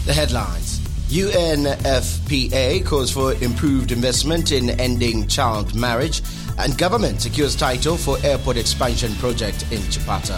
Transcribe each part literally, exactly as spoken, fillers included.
The headlines. U N F P A calls for improved investment in ending child marriage, and government secures title for airport expansion project in Chipata.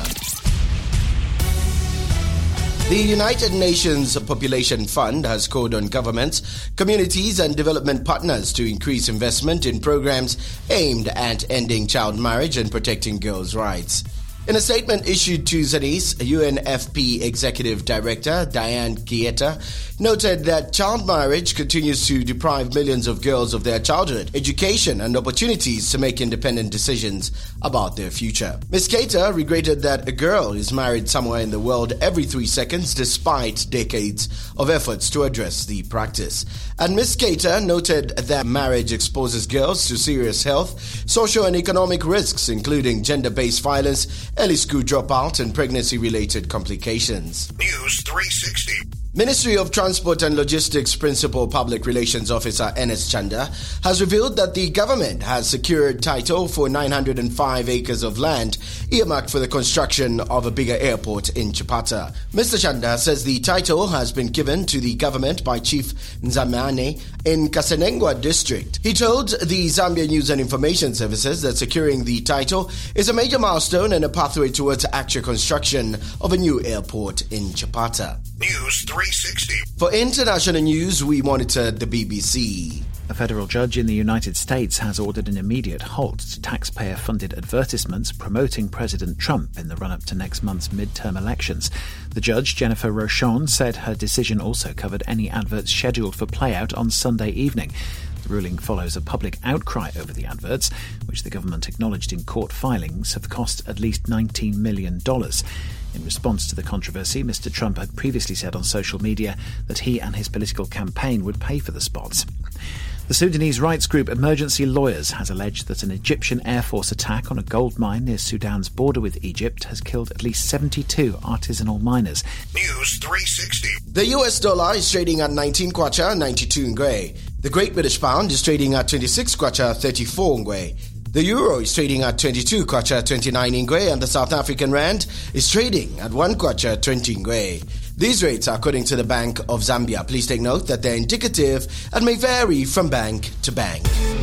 The United Nations Population Fund has called on governments, communities and development partners to increase investment in programs aimed at ending child marriage and protecting girls' rights. In a statement issued Tuesday, U N F P Executive Director Diane Kieta noted that child marriage continues to deprive millions of girls of their childhood, education and opportunities to make independent decisions about their future. Miz Kieta regretted that a girl is married somewhere in the world every three seconds despite decades of efforts to address the practice. And Miz Kieta noted that marriage exposes girls to serious health, social and economic risks including gender-based violence, early school dropout and pregnancy-related complications. News three sixty. Ministry of Transport and Logistics Principal Public Relations Officer Enes Chanda has revealed that the government has secured title for nine hundred five acres of land earmarked for the construction of a bigger airport in Chipata. Mister Chanda says the title has been given to the government by Chief Nzamane in Kasenengwa district. He told the Zambia News and Information Services that securing the title is a major milestone and a pathway towards actual construction of a new airport in Chipata. News three sixty. For international news, we monitored the B B C. A federal judge in the United States has ordered an immediate halt to taxpayer-funded advertisements promoting President Trump in the run-up to next month's midterm elections. The judge, Jennifer Rochon, said her decision also covered any adverts scheduled for playout on Sunday evening. The ruling follows a public outcry over the adverts, which the government acknowledged in court filings have cost at least nineteen million dollars. In response to the controversy, Mister Trump had previously said on social media that he and his political campaign would pay for the spots. The Sudanese rights group Emergency Lawyers has alleged that an Egyptian Air Force attack on a gold mine near Sudan's border with Egypt has killed at least seventy-two artisanal miners. News three sixty. The U S dollar is trading at nineteen kwacha ninety-two ngwe. The Great British Pound is trading at twenty-six kwacha thirty-four ngwe. The euro is trading at twenty-two kwacha twenty-nine ngwe, and the South African rand is trading at one kwacha twenty ngwe. These rates are according to the Bank of Zambia. Please take note that they're indicative and may vary from bank to bank.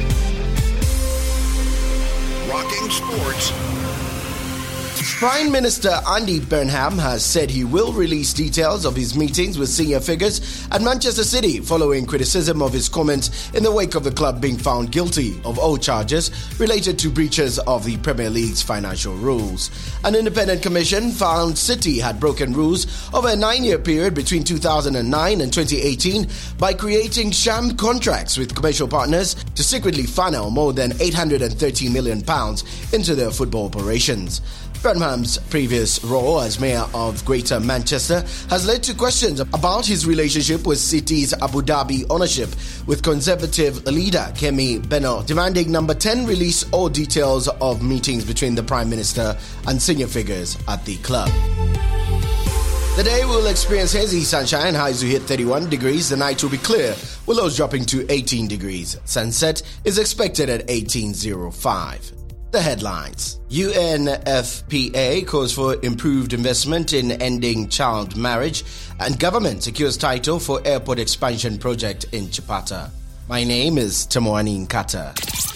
Rocking sports. Prime Minister Andy Burnham has said he will release details of his meetings with senior figures at Manchester City following criticism of his comments in the wake of the club being found guilty of all charges related to breaches of the Premier League's financial rules. An independent commission found City had broken rules over a nine-year period between two thousand nine and twenty eighteen by creating sham contracts with commercial partners to secretly funnel more than eight hundred thirty million pounds into their football operations. Burnham's previous role as mayor of Greater Manchester has led to questions about his relationship with City's Abu Dhabi ownership, with Conservative leader Kemi Beno demanding Number ten release all details of meetings between the Prime Minister and senior figures at the club. The day will experience hazy sunshine, highs will hit thirty-one degrees. The night will be clear, with lows dropping to eighteen degrees. Sunset is expected at eighteen oh five. The headlines. U N F P A calls for improved investment in ending child marriage, and government secures title for airport expansion project in Chipata. My name is Tamwani Nkata.